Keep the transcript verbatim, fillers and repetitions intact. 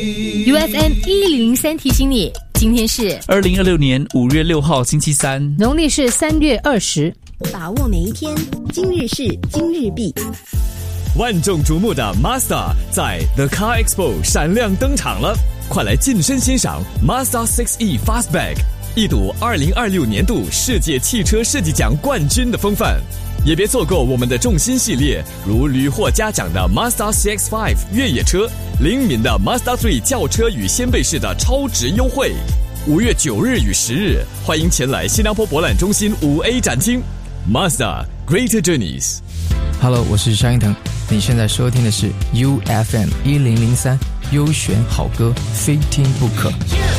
U F M 一零零三提醒你，今天是二零二六年五月六号星期三， 农历是三月二十。 把握每一天，今日事今日毕。 万众瞩目的 Mazda 在 The Car Expo 闪亮登场了，快来近身欣赏 Mazda 六 E Fastback， 一睹二零二六年度世界汽车设计奖冠军的风范。也别错过我们的重心系列，如屡获嘉奖的 Mazda C X 五 越野车，灵敏的 Mazda 三轿车与掀背式的超值优惠。五月九日与十日，欢迎前来新加坡博览中心五 A 展厅。Mazda Greater Journeys。Hello， 我是萧英腾，你现在收听的是 U F M 一零零三优选好歌，非听不可。